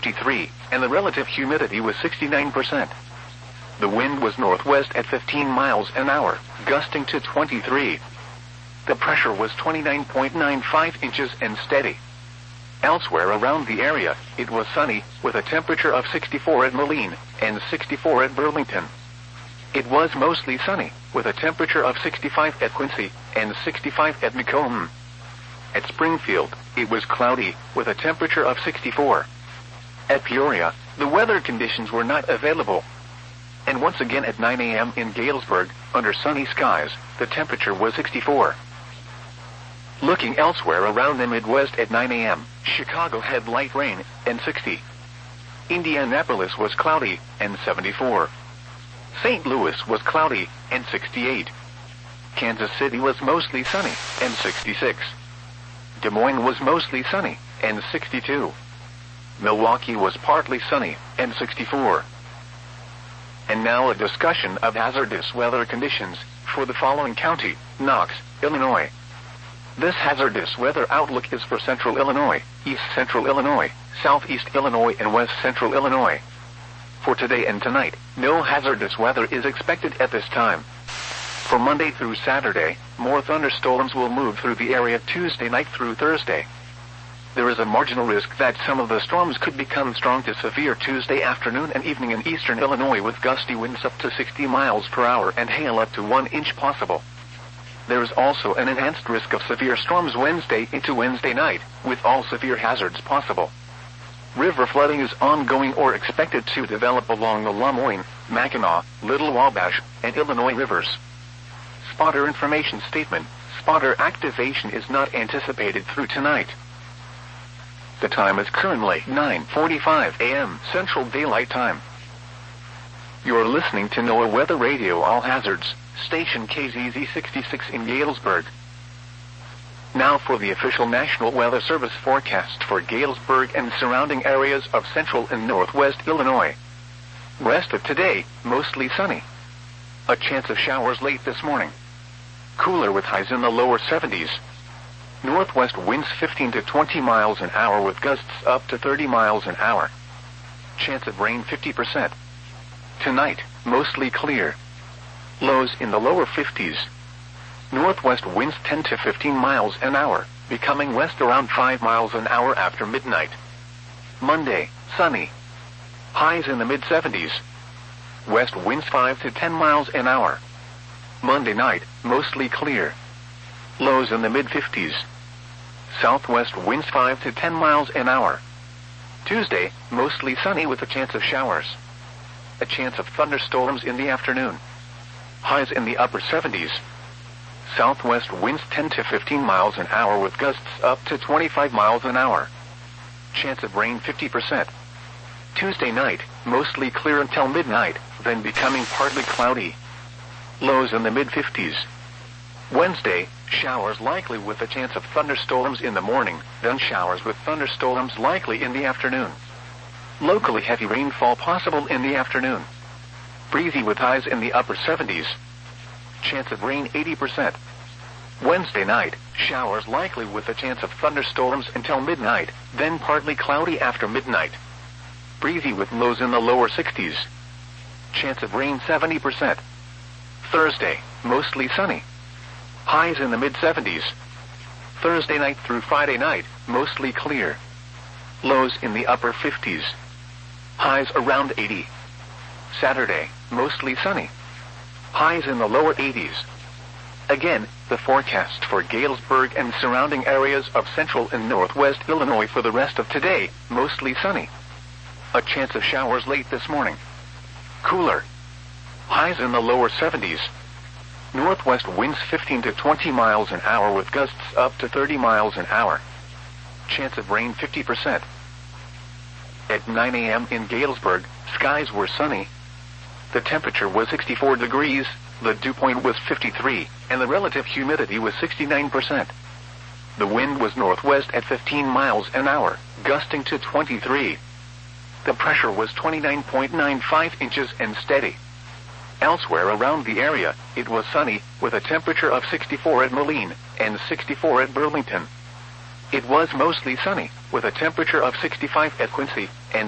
53, and the relative humidity was 69%. The wind was northwest at 15 miles an hour, gusting to 23. The pressure was 29.95 inches and steady. Elsewhere around the area, it was sunny, with a temperature of 64 at Moline and 64 at Burlington. It was mostly sunny, with a temperature of 65 at Quincy and 65 at Macomb. At Springfield, it was cloudy, with a temperature of 64. At Peoria, the weather conditions were not available. And once again at 9 a.m. in Galesburg, under sunny skies, the temperature was 64. Looking elsewhere around the Midwest at 9 a.m., Chicago had light rain, and 60. Indianapolis was cloudy, and 74. St. Louis was cloudy, and 68. Kansas City was mostly sunny, and 66. Des Moines was mostly sunny, and 62. Milwaukee was partly sunny, and 64. And now a discussion of hazardous weather conditions for the following county: Knox, Illinois. This hazardous weather outlook is for central Illinois, east central Illinois, southeast Illinois, and west central Illinois. For today and tonight, no hazardous weather is expected at this time. For Monday through Saturday, more thunderstorms will move through the area Tuesday night through Thursday. There is a marginal risk that some of the storms could become strong to severe Tuesday afternoon and evening in eastern Illinois, with gusty winds up to 60 miles per hour and hail up to 1 inch possible. There is also an enhanced risk of severe storms Wednesday into Wednesday night, with all severe hazards possible. River flooding is ongoing or expected to develop along the LeMoyne, Mackinac, Little Wabash, and Illinois rivers. Spotter information statement: spotter activation is not anticipated through tonight. The time is currently 9:45 a.m. Central Daylight Time. You're listening to NOAA Weather Radio All Hazards, station KZZ 66 in Galesburg. Now for the official National Weather Service forecast for Galesburg and surrounding areas of central and northwest Illinois. Rest of today, mostly sunny. A chance of showers late this morning. Cooler with highs in the lower 70s. Northwest winds 15 to 20 miles an hour with gusts up to 30 miles an hour. Chance of rain 50%. Tonight, mostly clear. Lows in the lower 50s. Northwest winds 10 to 15 miles an hour, becoming west around 5 miles an hour after midnight. Monday, sunny. Highs in the mid-70s. West winds 5 to 10 miles an hour. Monday night, mostly clear. Lows in the mid-50s. Southwest winds 5 to 10 miles an hour. Tuesday, mostly sunny with a chance of showers. A chance of thunderstorms in the afternoon. Highs in the upper 70s. Southwest winds 10 to 15 miles an hour with gusts up to 25 miles an hour. Chance of rain 50%. Tuesday night, mostly clear until midnight, then becoming partly cloudy. Lows in the mid-50s. Wednesday, showers likely with a chance of thunderstorms in the morning, then showers with thunderstorms likely in the afternoon. Locally heavy rainfall possible in the afternoon. Breezy with highs in the upper 70s. Chance of rain 80%. Wednesday night, showers likely with a chance of thunderstorms until midnight, then partly cloudy after midnight. Breezy with lows in the lower 60s. Chance of rain 70%. Thursday, mostly sunny. Highs in the mid-70s. Thursday night through Friday night, mostly clear. Lows in the upper 50s. Highs around 80. Saturday, mostly sunny. Highs in the lower 80s. Again, the forecast for Galesburg and surrounding areas of central and northwest Illinois for the rest of today, mostly sunny. A chance of showers late this morning. Cooler. Highs in the lower 70s. Northwest winds 15 to 20 miles an hour with gusts up to 30 miles an hour. Chance of rain 50%. At 9 a.m. in Galesburg, skies were sunny. The temperature was 64 degrees, the dew point was 53, and the relative humidity was 69%. The wind was northwest at 15 miles an hour, gusting to 23. The pressure was 29.95 inches and steady. Elsewhere around the area, it was sunny, with a temperature of 64 at Moline and 64 at Burlington. It was mostly sunny, with a temperature of 65 at Quincy